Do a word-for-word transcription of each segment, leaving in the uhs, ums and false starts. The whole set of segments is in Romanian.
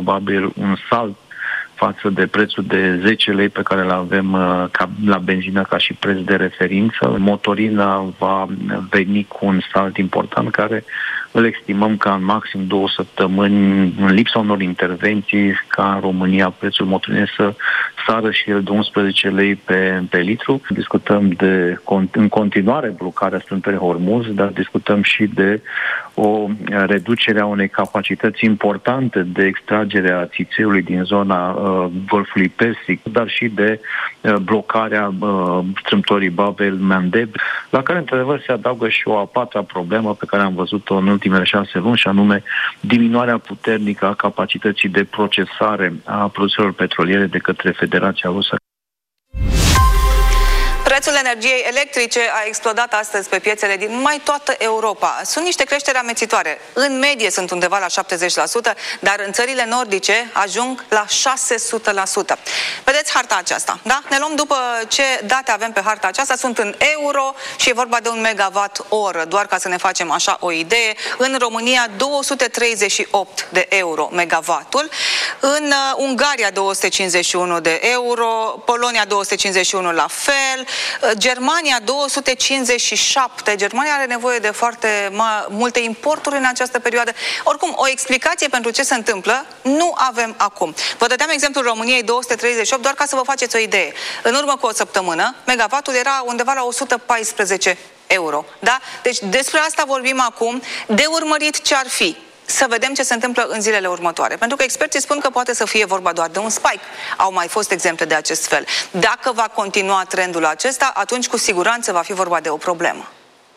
probabil un salt față de prețul de zece lei pe care îl avem uh, ca, la benzină ca și preț de referință. Motorina va veni cu un salt important care îl estimăm ca în maxim două săptămâni, în lipsa unor intervenții, ca în România prețul motorinei să sară și el de unsprezece lei pe, pe litru. Discutăm de, în continuare, blocarea strâmtorii Hormuz, dar discutăm și de o reducere a unei capacități importante de extragere a țițeiului din zona uh, Golfului Persic, dar și de uh, blocarea uh, strâmtorii Bab-el-Mandeb, la care, într-adevăr, se adaugă și o a patra problemă pe care am văzut-o în ultimele șase luni, și anume diminuarea puternică a capacității de procesare a produselor petroliere de către Federația Rusă. Prețul energiei electrice a explodat astăzi pe piețele din mai toată Europa. Sunt niște creșteri amețitoare. În medie sunt undeva la șaptezeci la sută, dar în țările nordice ajung la șase sute la sută. Vedeți harta aceasta, da? Ne luăm după ce date avem pe harta aceasta, sunt în euro și e vorba de un megawatt oră, doar ca să ne facem așa o idee. În România două sute treizeci și opt de euro megawattul, în Ungaria două sute cincizeci și unu de euro, Polonia două sute cincizeci și unu la fel, Germania două sute cincizeci și șapte. Germania are nevoie de foarte multe importuri în această perioadă. Oricum, o explicație pentru ce se întâmplă nu avem acum. Vă dădeam exemplul României două sute treizeci și opt doar ca să vă faceți o idee. În urmă cu o săptămână, megawattul era undeva la o sută paisprezece euro. Da? Deci despre asta vorbim acum, de urmărit ce ar fi. Să vedem ce se întâmplă în zilele următoare. Pentru că experții spun că poate să fie vorba doar de un spike. Au mai fost exemple de acest fel. Dacă va continua trendul acesta, atunci cu siguranță va fi vorba de o problemă.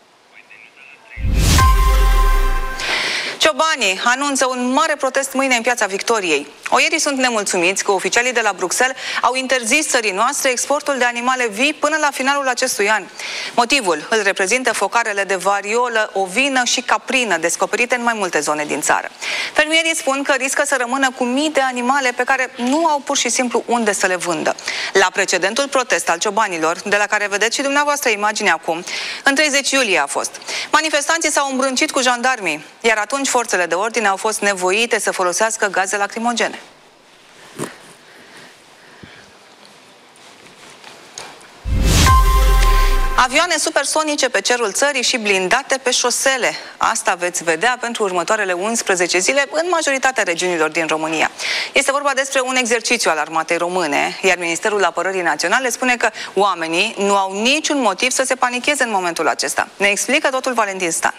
Ciobanii anunță un mare protest mâine în Piața Victoriei. Oierii sunt nemulțumiți că oficialii de la Bruxelles au interzis țării noastre exportul de animale vii până la finalul acestui an. Motivul îl reprezintă focarele de variolă, ovină și caprină descoperite în mai multe zone din țară. Fermierii spun că riscă să rămână cu mii de animale pe care nu au pur și simplu unde să le vândă. La precedentul protest al ciobanilor, de la care vedeți și dumneavoastră imaginea acum, în treizeci iulie a fost. Manifestanții s-au îmbrâncit cu jandarmii, iar atunci forțele de ordine au fost nevoite să folosească gaze lacrimogene. Avioane supersonice pe cerul țării și blindate pe șosele. Asta veți vedea pentru următoarele unsprezece zile în majoritatea regiunilor din România. Este vorba despre un exercițiu al armatei române, iar Ministerul Apărării Naționale spune că oamenii nu au niciun motiv să se panicheze în momentul acesta. Ne explică totul Valentin Stan.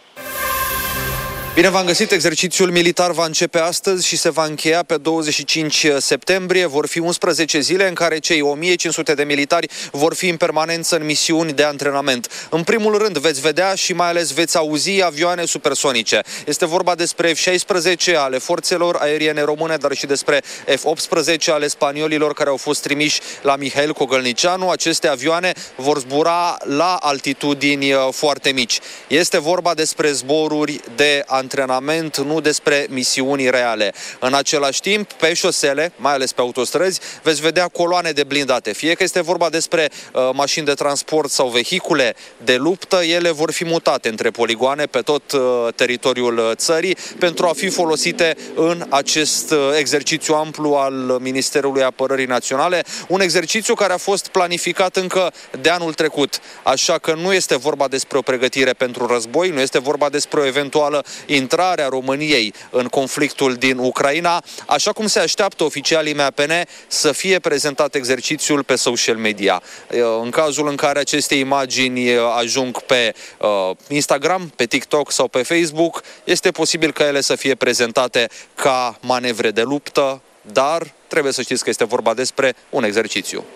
Bine v-am găsit! Exercițiul militar va începe astăzi și se va încheia pe douăzeci și cinci septembrie. Vor fi unsprezece zile în care cei o mie cinci sute de militari vor fi în permanență în misiuni de antrenament. În primul rând veți vedea și mai ales veți auzi avioane supersonice. Este vorba despre F șaisprezece ale forțelor aeriene române, dar și despre F optsprezece ale spaniolilor care au fost trimiși la Mihail Cogălnicianu. Aceste avioane vor zbura la altitudini foarte mici. Este vorba despre zboruri de antrenament. antrenament, nu despre misiuni reale. În același timp, pe șosele, mai ales pe autostrăzi, veți vedea coloane de blindate. Fie că este vorba despre uh, mașini de transport sau vehicule de luptă, ele vor fi mutate între poligoane pe tot uh, teritoriul țării pentru a fi folosite în acest uh, exercițiu amplu al Ministerului Apărării Naționale, un exercițiu care a fost planificat încă de anul trecut. Așa că nu este vorba despre o pregătire pentru război, nu este vorba despre o eventuală intrarea României în conflictul din Ucraina, așa cum se așteaptă oficialii M A P N să fie prezentat exercițiul pe social media. În cazul în care aceste imagini ajung pe Instagram, pe TikTok sau pe Facebook, este posibil ca ele să fie prezentate ca manevre de luptă, dar trebuie să știți că este vorba despre un exercițiu.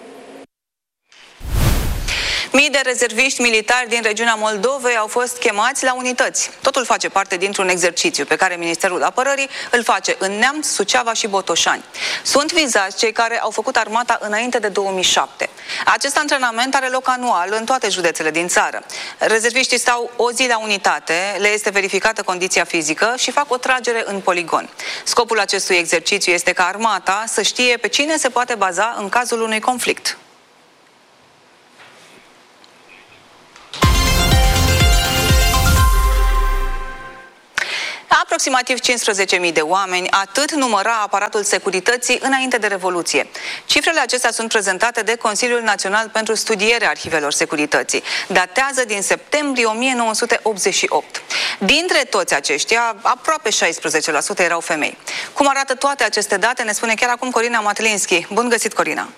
Mii de rezerviști militari din regiunea Moldovei au fost chemați la unități. Totul face parte dintr-un exercițiu pe care Ministerul Apărării îl face în Neamț, Suceava și Botoșani. Sunt vizați cei care au făcut armata înainte de două mii șapte. Acest antrenament are loc anual în toate județele din țară. Rezerviștii stau o zi la unitate, le este verificată condiția fizică și fac o tragere în poligon. Scopul acestui exercițiu este ca armata să știe pe cine se poate baza în cazul unui conflict. Aproximativ cincisprezece mii de oameni, atât număra aparatul securității înainte de Revoluție. Cifrele acestea sunt prezentate de Consiliul Național pentru Studierea Arhivelor Securității. Datează din septembrie o mie nouă sute optzeci și opt. Dintre toți aceștia, aproape șaisprezece la sută erau femei. Cum arată toate aceste date, ne spune chiar acum Corina Matlinski. Bun găsit, Corina!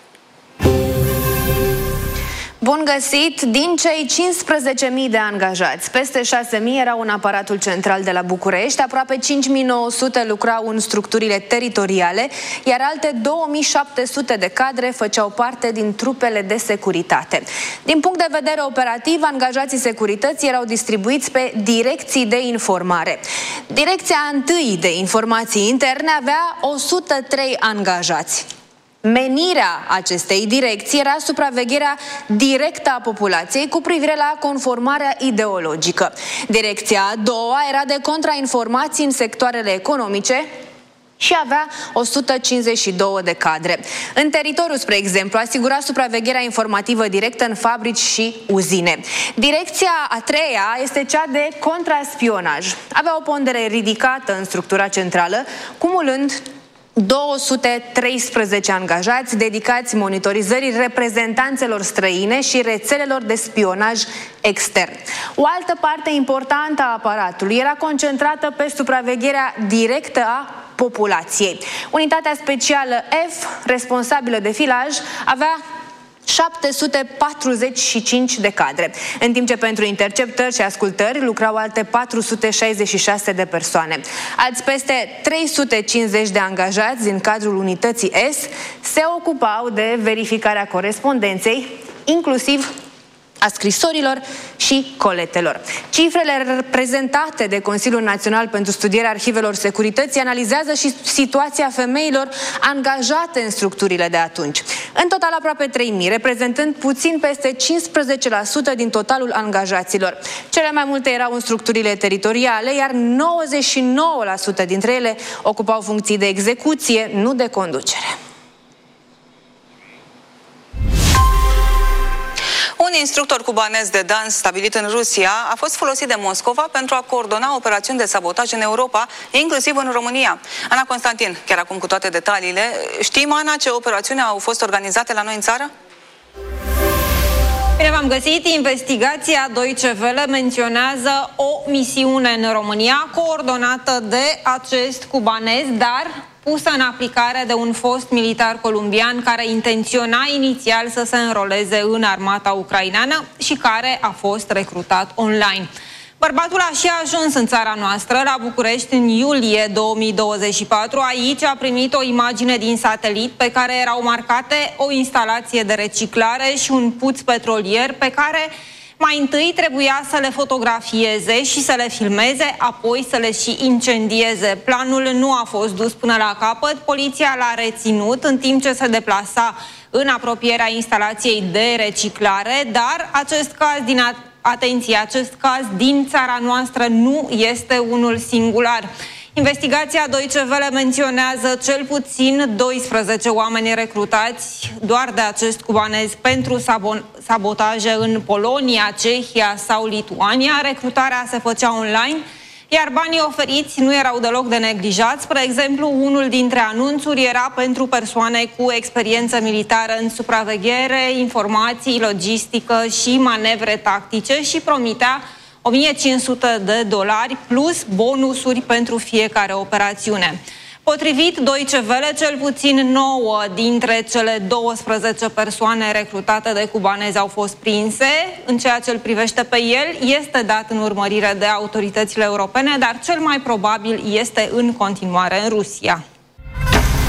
Bun găsit! Din cei cincisprezece mii de angajați, peste șase mii erau în aparatul central de la București, aproape cinci mii nouă sute lucrau în structurile teritoriale, iar alte două mii șapte sute de cadre făceau parte din trupele de securitate. Din punct de vedere operativ, angajații securității erau distribuiți pe direcții de informare. Direcția întâi de informații interne avea o sută trei angajați. Menirea acestei direcții era supravegherea directă a populației cu privire la conformarea ideologică. Direcția a doua era de contrainformații în sectoarele economice și avea o sută cincizeci și doi de cadre. În teritoriu, spre exemplu, asigura supravegherea informativă directă în fabrici și uzine. Direcția a treia este cea de contraspionaj. Avea o pondere ridicată în structura centrală, cumulând două sute treisprezece angajați dedicați monitorizării reprezentanțelor străine și rețelelor de spionaj extern. O altă parte importantă a aparatului era concentrată pe supravegherea directă a populației. Unitatea specială F, responsabilă de filaj, avea șapte sute patruzeci și cinci de cadre, în timp ce pentru interceptări și ascultări lucrau alte patru sute șaizeci și șase de persoane. Alți peste trei sute cincizeci de angajați din cadrul unității S se ocupau de verificarea corespondenței, inclusiv a scrisorilor și coletelor. Cifrele prezentate de Consiliul Național pentru Studierea Arhivelor Securității analizează și situația femeilor angajate în structurile de atunci. În total aproape trei mii, reprezentând puțin peste cincisprezece la sută din totalul angajaților. Cele mai multe erau în structurile teritoriale, iar nouăzeci și nouă la sută dintre ele ocupau funcții de execuție, nu de conducere. Un instructor cubanez de dans stabilit în Rusia a fost folosit de Moscova pentru a coordona operațiuni de sabotaj în Europa, inclusiv în România. Ana Constantin, chiar acum cu toate detaliile. Știm, Ana, ce operațiuni au fost organizate la noi în țară? Bine v-am găsit! Investigația Deutsche Welle menționează o misiune în România coordonată de acest cubanez, dar pusă în aplicare de un fost militar columbian care intenționa inițial să se înroleze în armata ucraineană și care a fost recrutat online. Bărbatul a și ajuns în țara noastră, la București, în iulie două mii douăzeci și patru. Aici a primit o imagine din satelit pe care erau marcate o instalație de reciclare și un puț petrolier pe care mai întâi trebuia să le fotografieze și să le filmeze, apoi să le și incendieze. Planul nu a fost dus până la capăt, poliția l-a reținut în timp ce se deplasa în apropierea instalației de reciclare, dar acest caz din atenție, acest caz din țara noastră nu este unul singular. Investigația Deutsche Welle menționează cel puțin doisprezece oameni recrutați doar de acest cubanez pentru sabotaje în Polonia, Cehia sau Lituania. Recrutarea se făcea online, iar banii oferiți nu erau deloc de neglijați. Spre exemplu, unul dintre anunțuri era pentru persoane cu experiență militară în supraveghere, informații, logistică și manevre tactice și promitea o mie cinci sute de dolari plus bonusuri pentru fiecare operațiune. Potrivit Deutsche Welle, cel puțin nouă dintre cele douăsprezece persoane recrutate de cubanezi au fost prinse. În ceea ce îl privește pe el, este dat în urmărire de autoritățile europene, dar cel mai probabil este în continuare în Rusia.